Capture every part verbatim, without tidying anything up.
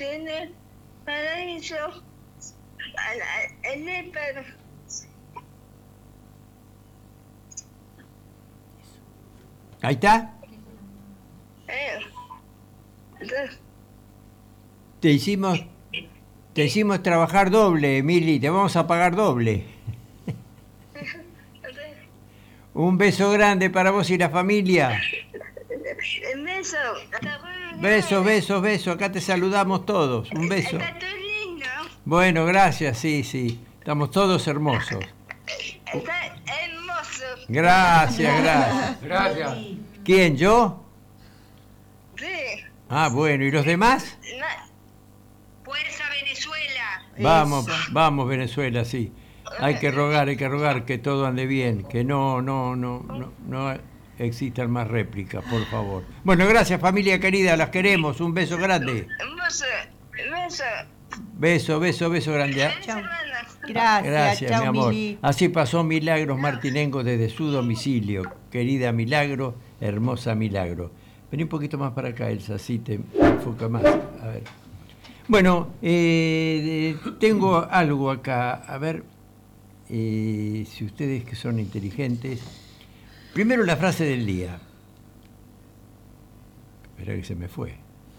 tiene paraíso en el perro. Ahí está. Eh, Te hicimos, te hicimos trabajar doble, Emily, te vamos a pagar doble. Un beso grande para vos y la familia. Beso. Beso, beso, beso. Acá te saludamos todos. Un beso. Está todo lindo. Bueno, gracias, sí, sí. Estamos todos hermosos. Está hermoso. Gracias, gracias. Gracias. ¿Quién, yo? Sí. Ah, bueno, ¿y los demás? Na- Fuerza Venezuela. Vamos, Eso. vamos, Venezuela, sí. Hay que rogar, hay que rogar que todo ande bien, que no, no, no, no, no existan más réplicas, por favor. Bueno, gracias, familia querida, las queremos. Un beso grande. Beso. Beso. Beso, beso, beso grande. Feliz semana. Gracias, Gracias, chao, mi amor. Mili. Así pasó Milagros Martinengo desde su domicilio. Querida Milagro, hermosa Milagro. Vení un poquito más para acá, Elsa, así te enfoca más. A ver. Bueno, eh, tengo algo acá. A ver, eh, si ustedes que son inteligentes. Primero la frase del día. Espera que se me fue.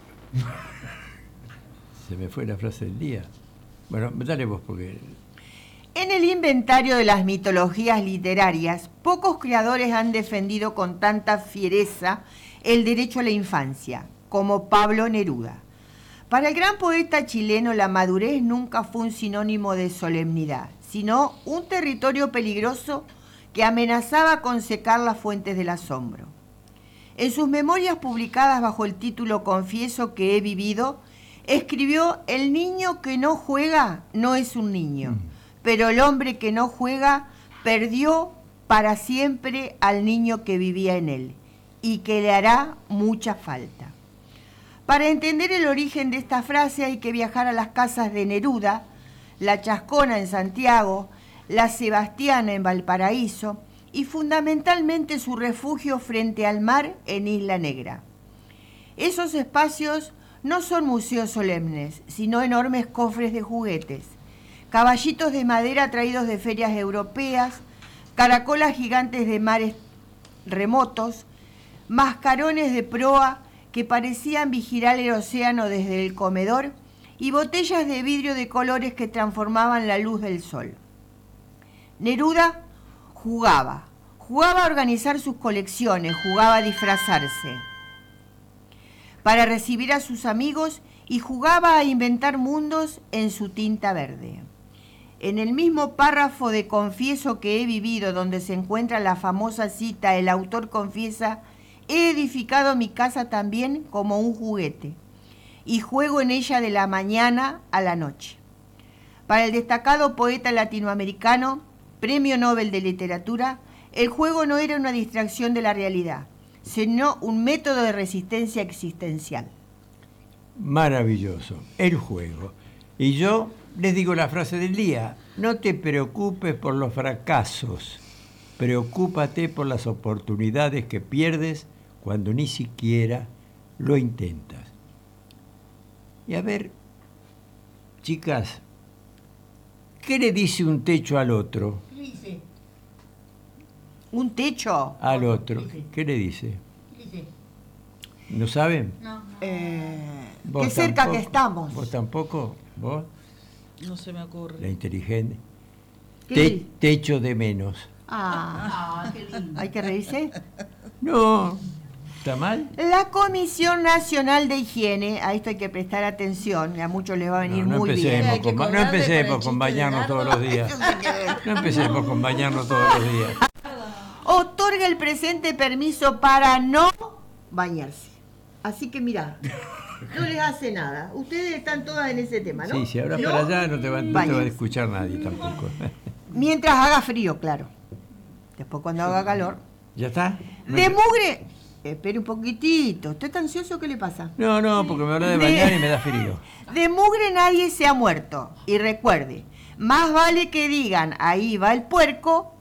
Se me fue la frase del día. Bueno, dale vos porque... En el inventario de las mitologías literarias, pocos creadores han defendido con tanta fiereza el derecho a la infancia, como Pablo Neruda. Para el gran poeta chileno, la madurez nunca fue un sinónimo de solemnidad, sino un territorio peligroso que amenazaba con secar las fuentes del asombro. En sus memorias publicadas bajo el título Confieso que he vivido, escribió: el niño que no juega no es un niño, pero el hombre que no juega perdió para siempre al niño que vivía en él y que le hará mucha falta. Para entender el origen de esta frase hay que viajar a las casas de Neruda, la Chascona en Santiago, la Sebastiana en Valparaíso y fundamentalmente su refugio frente al mar en Isla Negra. Esos espacios no son museos solemnes, sino enormes cofres de juguetes, caballitos de madera traídos de ferias europeas, caracolas gigantes de mares remotos, mascarones de proa que parecían vigilar el océano desde el comedor y botellas de vidrio de colores que transformaban la luz del sol. Neruda jugaba, jugaba a organizar sus colecciones, jugaba a disfrazarse para recibir a sus amigos y jugaba a inventar mundos en su tinta verde. En el mismo párrafo de Confieso que he vivido, donde se encuentra la famosa cita, el autor confiesa: he edificado mi casa también como un juguete y juego en ella de la mañana a la noche. Para el destacado poeta latinoamericano, Premio Nobel de Literatura, el juego no era una distracción de la realidad, sino un método de resistencia existencial. Maravilloso, el juego. Y yo les digo la frase del día: no te preocupes por los fracasos, preocúpate por las oportunidades que pierdes cuando ni siquiera lo intentas. Y a ver, chicas, ¿qué le dice un techo al otro? ¿Qué dice? ¿Un techo? Al otro, ¿qué le dice? ¿No saben? No. Eh, ¿Vos qué cerca tampoco? que estamos. ¿Vos tampoco? ¿Vos? No se me ocurre. La inteligente. ¿Qué Te, dice? techo de menos. Ah, ¿hay que reírse? No, ¿está mal? La Comisión Nacional de Higiene, a esto hay que prestar atención, a muchos les va a venir No, no muy bien. empecemos, Hay que con, ba- no cobrarle empecemos por el con chiste bañarnos de todos Nardo. los días. No empecemos con bañarnos todos los días. Otorga el presente permiso para no bañarse. Así que mirá, no les hace nada. Ustedes están todas en ese tema, ¿no? Sí, si ahora No para allá no te, va, no te va a bañarse. escuchar nadie tampoco. Mientras haga frío, claro. Después cuando haga calor. ¿Ya está? No, De mugre... Espere un poquitito. ¿Usted está ansioso? ¿Qué le pasa? no, no, porque me habla de De- bañar y me da frío. De mugre nadie se ha muerto. Y recuerde, más vale que digan ahí va el puerco